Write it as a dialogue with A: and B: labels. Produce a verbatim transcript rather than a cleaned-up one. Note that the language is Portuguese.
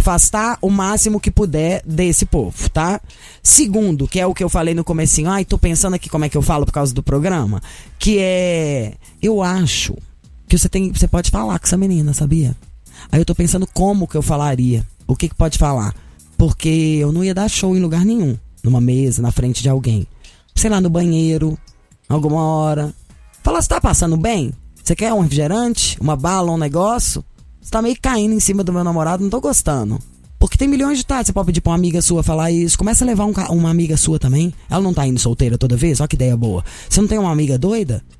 A: afastar o máximo que puder desse povo, tá? Segundo, que é o que eu falei no comecinho, ai, tô pensando aqui como é que eu falo por causa do programa, que é, eu acho que você tem, você pode falar com essa menina, sabia? Aí eu tô pensando como que eu falaria, o que que pode falar, porque eu não ia dar show em lugar nenhum, numa mesa, na frente de alguém, sei lá, no banheiro, alguma hora, falar, você tá passando bem? Você quer um refrigerante, uma bala, um negócio? Você tá meio caindo em cima do meu namorado, não tô gostando. Porque tem milhões de tardes, você pode pedir pra uma amiga sua falar isso. Começa a levar um, uma amiga sua também. Ela não tá indo solteira toda vez? Olha que ideia boa. Você não tem uma amiga doida?